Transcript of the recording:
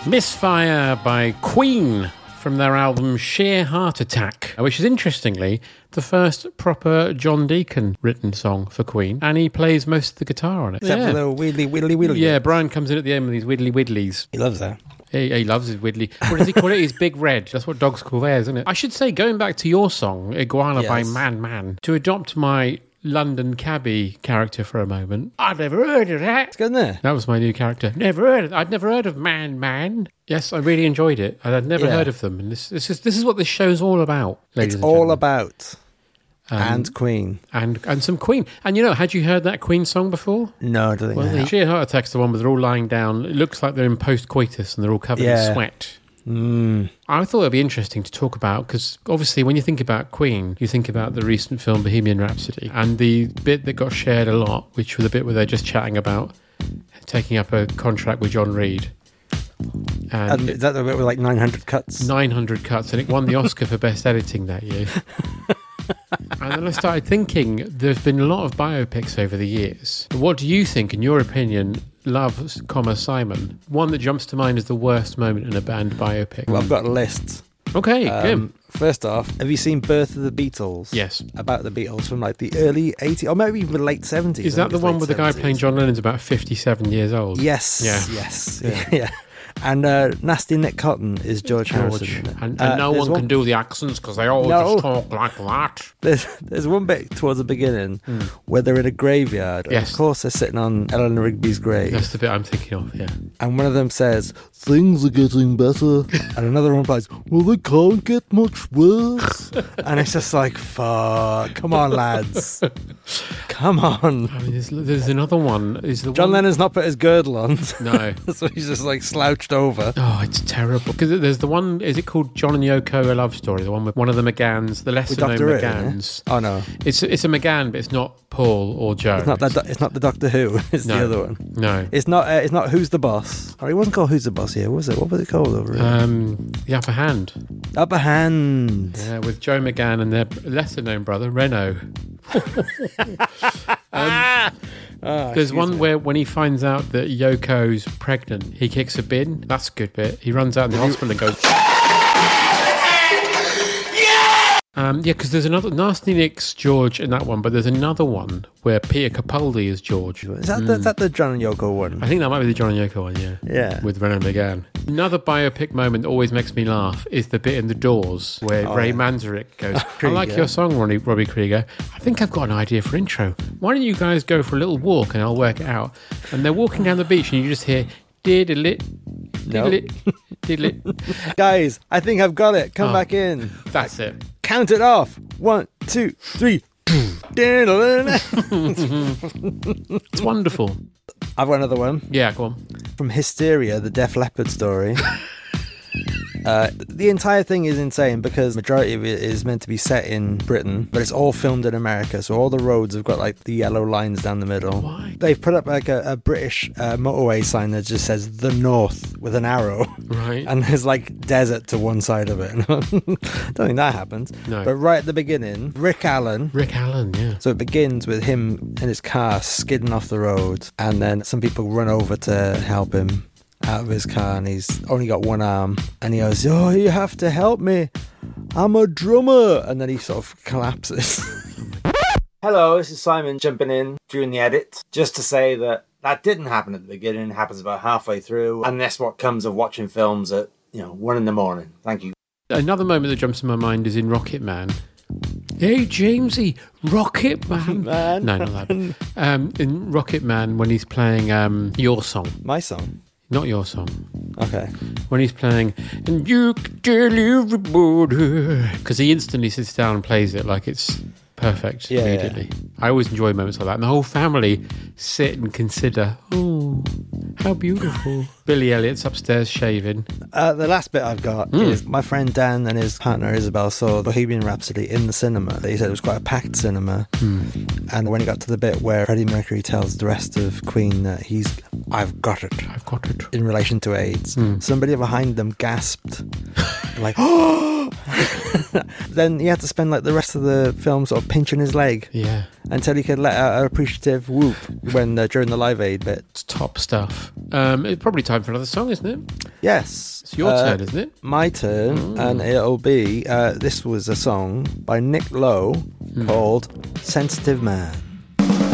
Misfire by Queen from their album Sheer Heart Attack, which is interestingly the first proper John Deacon written song for Queen, and he plays most of the guitar on it. Except for the little widdly. Yeah, Brian comes in at the end with these widdlies. He loves that. He loves his widdly. What does he call it? His big red. That's what dogs call theirs, isn't it? I should say, going back to your song, Iguana by Man, to adopt my London cabbie character for a moment. I'd never heard of that. It's good, isn't it? That was my new character. I'd never heard of Man. Yes, I really enjoyed it. I'd never heard of them. And this is what this show's all about, ladies and gentlemen. It's all about and Queen. And some Queen. And had you heard that Queen song before? No, I don't think the Sheer Heart Attack's the one where they're all lying down. It looks like they're in post-coitus and they're all covered in sweat. I thought it'd be interesting to talk about, because obviously when you think about Queen, you think about the recent film Bohemian Rhapsody, and the bit that got shared a lot, which was the bit where they're just chatting about taking up a contract with John Reid. And is that the bit with like 900 cuts? 900 cuts, and it won the Oscar for Best Editing that year. And then I started thinking, there's been a lot of biopics over the years. What do you think, in your opinion, Love, Simon? One that jumps to mind is the worst moment in a band biopic. Well, I've got a list. Okay, good. First off, have you seen Birth of the Beatles? Yes. About the Beatles from like the early 80s, or maybe even late 70s. Is that the one with the guy playing John Lennon's about 57 years old? Yes. Yeah. And Nasty Nick Cotton is George Harrison. And no one can do the accents because they all just talk like that. There's one bit towards the beginning where they're in a graveyard. Yes. And of course, they're sitting on Eleanor Rigby's grave. That's the bit I'm thinking of, yeah. And one of them says, "Things are getting better." And another one replies, "Well, they can't get much worse." And it's just like, fuck. Come on, lads. Come on. I mean, there's another one. John Lennon's not put his girdle on. No. So he's just like slouched over. Oh, it's terrible. Because there's the one, is it called John and Yoko, A Love Story? The one with one of the McGanns, the lesser known McGanns. Oh, no. It's a McGann, but it's not Paul or Joe. It's not the Doctor Who. It's the other one. No. It's not Who's the Boss. Or it wasn't called Who's the Boss here, was it? What was it called over here? The Upper Hand. Upper Hand. Yeah, with Joe McGann and their lesser known brother, Reno. There's one where when he finds out that Yoko's pregnant, he kicks a bin. That's a good bit. He runs out in the hospital and goes... because there's another... Nasty Nick's George in that one, but there's another one where Peter Capaldi is George. Is that the John and Yoko one? I think that might be the John and Yoko one, yeah. Yeah. With Renan McGann. Another biopic moment that always makes me laugh is the bit in The Doors where Ray Manzarek goes, "I like your song, Robbie Krieger. I think I've got an idea for intro. Why don't you guys go for a little walk and I'll work it out?" And they're walking down the beach and you just hear, diddle-it, diddle-it, diddle-it. Guys, I think I've got it. Come back in. That's it. Count it off. 1, 2, 3. It's wonderful. I've got another one. Yeah, go on. From Hysteria, the Def Leppard story. The entire thing is insane because the majority of it is meant to be set in Britain, but it's all filmed in America, so all the roads have got like the yellow lines down the middle. Why? They've put up like a British motorway sign that just says "The North" with an arrow. Right. And there's like desert to one side of it. Don't think that happens. No. But right at the beginning, Rick Allen, yeah. so it begins with him in his car skidding off the road, and then some people run over to help him out of his car, and he's only got one arm, and he goes, "Oh, you have to help me, I'm a drummer," and then he sort of collapses. Hello, this is Simon jumping in during the edit, just to say that didn't happen at the beginning, it happens about halfway through, and that's what comes of watching films at 1 a.m. Thank you. Another moment that jumps in my mind is in Rocket Man. Hey, Jamesy, Rocket Man. No, not that. In Rocket Man, when he's playing your song. My song? Not your song. Okay. When he's playing, and you can tell everybody, because he instantly sits down and plays it like it's perfect immediately. Yeah. I always enjoy moments like that. And the whole family sit and consider, oh, how beautiful. Billy Elliot's upstairs shaving. The last bit I've got is my friend Dan and his partner Isabel saw Bohemian Rhapsody in the cinema. He said it was quite a packed cinema. And when he got to the bit where Freddie Mercury tells the rest of Queen that I've got it. In relation to AIDS. Somebody behind them gasped. Like, oh! Then he had to spend like the rest of the film sort of pinching his leg. Yeah. Until he could let out an appreciative whoop when during the Live Aid bit. It's top stuff. It's probably time for another song, isn't it? Yes. It's your turn, isn't it? My turn, and it'll be, this was a song by Nick Lowe called Sensitive Man.